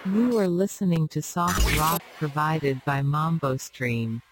You are listening to soft rock provided by Mambo Stream.